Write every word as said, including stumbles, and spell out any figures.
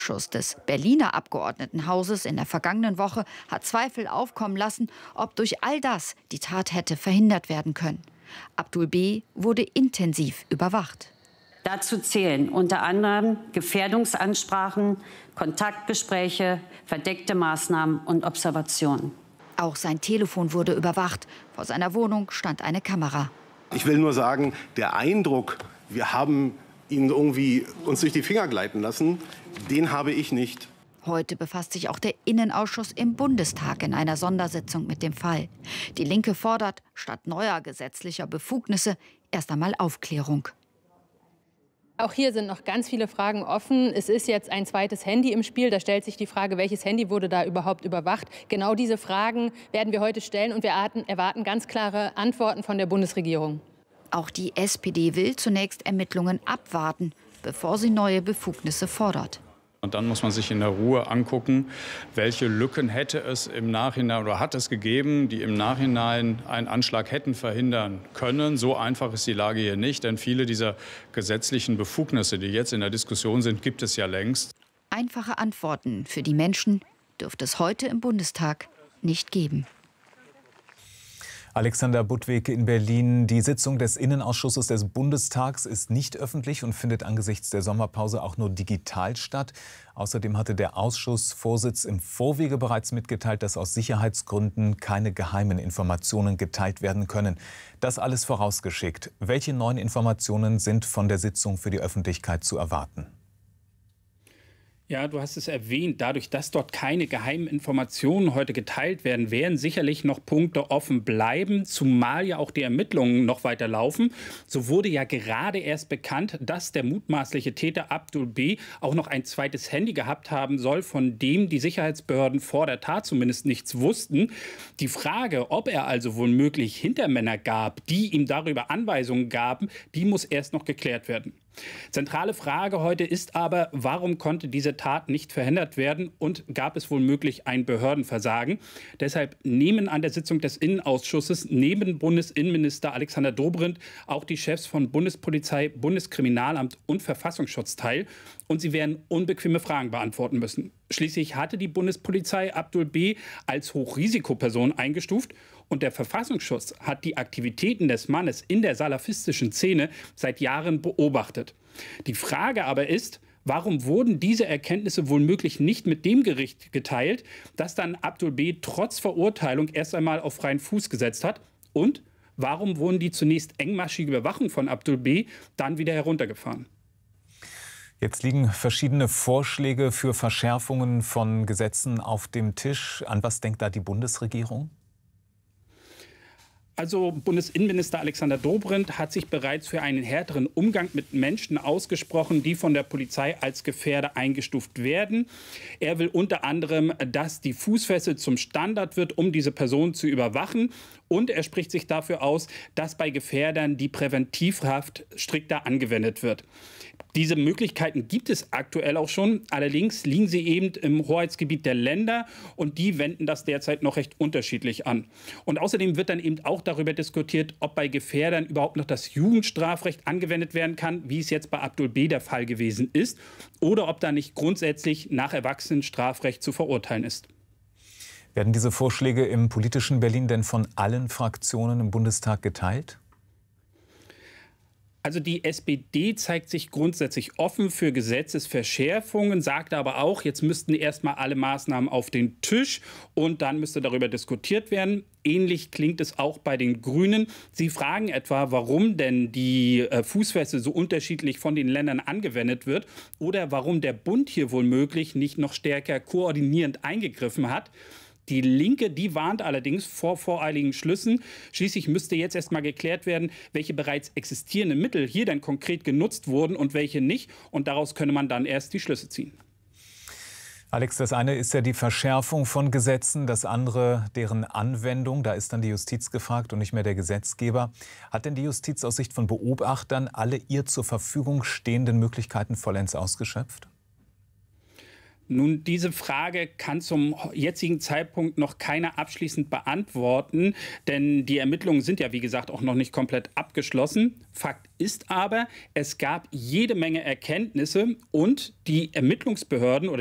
Ausschuss des Berliner Abgeordnetenhauses in der vergangenen Woche hat Zweifel aufkommen lassen, ob durch all das die Tat hätte verhindert werden können. Abdul B. wurde intensiv überwacht. Dazu zählen unter anderem Gefährdungsansprachen, Kontaktgespräche, verdeckte Maßnahmen und Observationen. Auch sein Telefon wurde überwacht. Vor seiner Wohnung stand eine Kamera. Ich will nur sagen, der Eindruck, wir haben ihn irgendwie uns durch die Finger gleiten lassen, den habe ich nicht. Heute befasst sich auch der Innenausschuss im Bundestag in einer Sondersitzung mit dem Fall. Die Linke fordert, statt neuer gesetzlicher Befugnisse erst einmal Aufklärung. Auch hier sind noch ganz viele Fragen offen. Es ist jetzt ein zweites Handy im Spiel. Da stellt sich die Frage, welches Handy wurde da überhaupt überwacht? Genau diese Fragen werden wir heute stellen und wir erwarten ganz klare Antworten von der Bundesregierung. Auch die S P D will zunächst Ermittlungen abwarten, bevor sie neue Befugnisse fordert. Und dann muss man sich in der Ruhe angucken, welche Lücken hätte es im Nachhinein oder hat es gegeben, die im Nachhinein einen Anschlag hätten verhindern können. So einfach ist die Lage hier nicht, denn viele dieser gesetzlichen Befugnisse, die jetzt in der Diskussion sind, gibt es ja längst. Einfache Antworten für die Menschen dürfte es heute im Bundestag nicht geben. Alexander Budwig in Berlin. Die Sitzung des Innenausschusses des Bundestags ist nicht öffentlich und findet angesichts der Sommerpause auch nur digital statt. Außerdem hatte der Ausschussvorsitz im Vorwege bereits mitgeteilt, dass aus Sicherheitsgründen keine geheimen Informationen geteilt werden können. Das alles vorausgeschickt. Welche neuen Informationen sind von der Sitzung für die Öffentlichkeit zu erwarten? Ja, du hast es erwähnt, dadurch, dass dort keine geheimen Informationen heute geteilt werden, werden sicherlich noch Punkte offen bleiben, zumal ja auch die Ermittlungen noch weiter laufen. So wurde ja gerade erst bekannt, dass der mutmaßliche Täter Abdul B. auch noch ein zweites Handy gehabt haben soll, von dem die Sicherheitsbehörden vor der Tat zumindest nichts wussten. Die Frage, ob er also womöglich Hintermänner gab, die ihm darüber Anweisungen gaben, die muss erst noch geklärt werden. Zentrale Frage heute ist aber, warum konnte diese Tat nicht verhindert werden und gab es womöglich ein Behördenversagen? Deshalb nehmen an der Sitzung des Innenausschusses neben Bundesinnenminister Alexander Dobrindt auch die Chefs von Bundespolizei, Bundeskriminalamt und Verfassungsschutz teil. Und sie werden unbequeme Fragen beantworten müssen. Schließlich hatte die Bundespolizei Abdul B. als Hochrisikoperson eingestuft. Und der Verfassungsschutz hat die Aktivitäten des Mannes in der salafistischen Szene seit Jahren beobachtet. Die Frage aber ist, warum wurden diese Erkenntnisse womöglich nicht mit dem Gericht geteilt, das dann Abdul B. trotz Verurteilung erst einmal auf freien Fuß gesetzt hat? Und warum wurden die zunächst engmaschige Überwachung von Abdul B. dann wieder heruntergefahren? Jetzt liegen verschiedene Vorschläge für Verschärfungen von Gesetzen auf dem Tisch. An was denkt da die Bundesregierung? Also Bundesinnenminister Alexander Dobrindt hat sich bereits für einen härteren Umgang mit Menschen ausgesprochen, die von der Polizei als Gefährder eingestuft werden. Er will unter anderem, dass die Fußfessel zum Standard wird, um diese Person zu überwachen. Und er spricht sich dafür aus, dass bei Gefährdern die Präventivhaft strikter angewendet wird. Diese Möglichkeiten gibt es aktuell auch schon. Allerdings liegen sie eben im Hoheitsgebiet der Länder und die wenden das derzeit noch recht unterschiedlich an. Und außerdem wird dann eben auch darüber diskutiert, ob bei Gefährdern überhaupt noch das Jugendstrafrecht angewendet werden kann, wie es jetzt bei Abdul B. der Fall gewesen ist, oder ob da nicht grundsätzlich nach Erwachsenenstrafrecht zu verurteilen ist. Werden diese Vorschläge im politischen Berlin denn von allen Fraktionen im Bundestag geteilt? Also die S P D zeigt sich grundsätzlich offen für Gesetzesverschärfungen, sagt aber auch, jetzt müssten erstmal alle Maßnahmen auf den Tisch und dann müsste darüber diskutiert werden. Ähnlich klingt es auch bei den Grünen. Sie fragen etwa, warum denn die Fußfessel so unterschiedlich von den Ländern angewendet wird oder warum der Bund hier womöglich nicht noch stärker koordinierend eingegriffen hat. Die Linke, die warnt allerdings vor voreiligen Schlüssen. Schließlich müsste jetzt erst mal geklärt werden, welche bereits existierenden Mittel hier dann konkret genutzt wurden und welche nicht. Und daraus könne man dann erst die Schlüsse ziehen. Alex, das eine ist ja die Verschärfung von Gesetzen, das andere deren Anwendung. Da ist dann die Justiz gefragt und nicht mehr der Gesetzgeber. Hat denn die Justiz aus Sicht von Beobachtern alle ihr zur Verfügung stehenden Möglichkeiten vollends ausgeschöpft? Nun, diese Frage kann zum jetzigen Zeitpunkt noch keiner abschließend beantworten, denn die Ermittlungen sind ja, wie gesagt, auch noch nicht komplett abgeschlossen. Fakt ist aber, es gab jede Menge Erkenntnisse und die Ermittlungsbehörden oder